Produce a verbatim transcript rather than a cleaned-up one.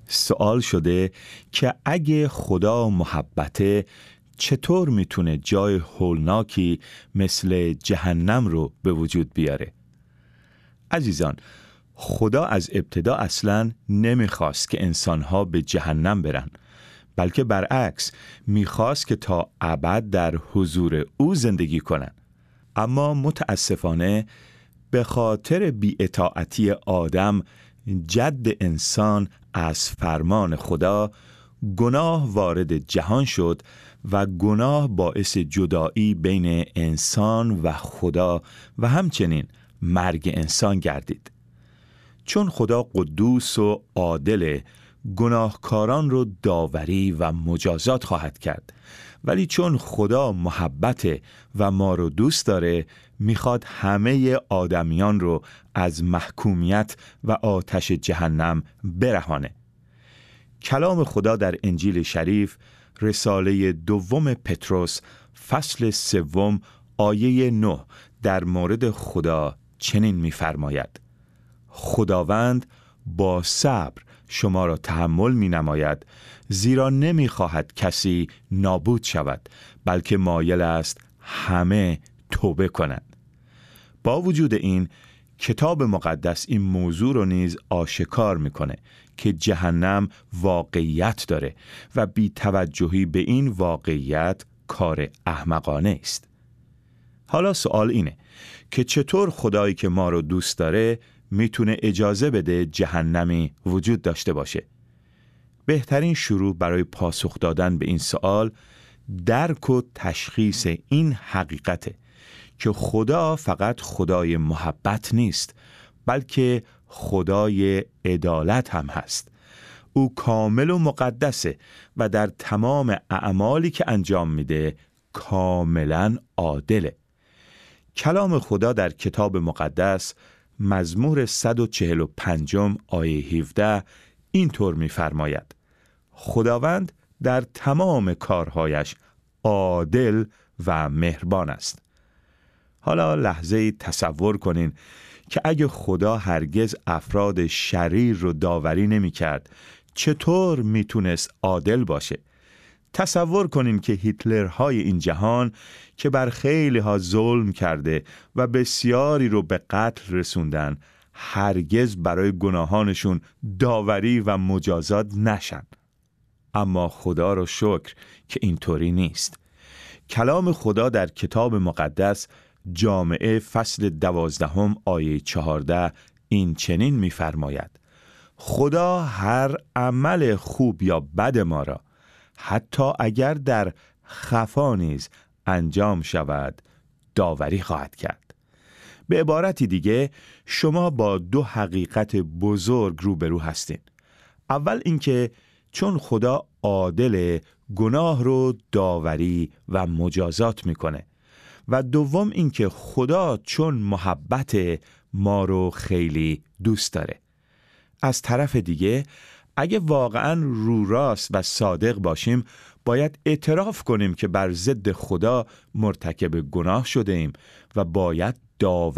سوال شده که اگه خدا محبته، چطور میتونه جای هولناکی مثل جهنم رو به وجود بیاره؟ عزیزان، خدا از ابتدا اصلاً نمیخواست که انسانها به جهنم برن، بلکه برعکس میخواست که تا ابد در حضور او زندگی کنن. اما متاسفانه به خاطر بی‌اطاعتی آدم، جد انسان، از فرمان خدا، گناه وارد جهان شد و گناه باعث جدایی بین انسان و خدا و همچنین مرگ انسان گردید. چون خدا قدوس و عادل، گناهکاران رو داوری و مجازات خواهد کرد، ولی چون خدا محبته و ما رو دوست داره، میخواد همه آدمیان رو از محکومیت و آتش جهنم برهانه. کلام خدا در انجیل شریف، رساله دوم پتروس فصل سوم آیه نه در مورد خدا چنین می‌فرماید: خداوند با صبر شما را تحمل می‌نماید، زیرا نمی‌خواهد کسی نابود شود، بلکه مایل است همه توبه کنند. با وجود این، کتاب مقدس این موضوع رو نیز آشکار میکنه که جهنم واقعیت داره و بی توجهی به این واقعیت کار احمقانه است. حالا سوال اینه که چطور خدایی که ما رو دوست داره میتونه اجازه بده جهنمی وجود داشته باشه؟ بهترین شروع برای پاسخ دادن به این سوال درک و تشخیص این حقیقته که خدا فقط خدای محبت نیست، بلکه خدای عدالت هم هست. او کامل و مقدسه و در تمام اعمالی که انجام میده کاملا عادله. کلام خدا در کتاب مقدس مزمور صد و چهل و پنج آیه هفده اینطور می‌فرماید: خداوند در تمام کارهایش عادل و مهربان است. حالا لحظه تصور کنین که اگه خدا هرگز افراد شریر رو داوری نمی کرد، چطور میتونست عادل باشه؟ تصور کنین که هیتلرهای این جهان که بر خیلی ها ظلم کرده و بسیاری رو به قتل رسوندن، هرگز برای گناهانشون داوری و مجازات نشن. اما خدا رو شکر که اینطوری نیست. کلام خدا در کتاب مقدس جامعه فصل دوازدهم آیه چهارده این چنین می‌فرماید: خدا هر عمل خوب یا بد ما را، حتی اگر در خفا نیز انجام شود، داوری خواهد کرد. به عبارتی دیگه، شما با دو حقیقت بزرگ روبرو هستین. اول اینکه چون خدا عادل، گناه رو داوری و مجازات میکنه، و دوم اینکه خدا چون محبت ما رو خیلی دوست داره. از طرف دیگه، اگه واقعاً رو راست و صادق باشیم، باید اعتراف کنیم که بر ضد خدا مرتکب گناه شده ایم و باید داوری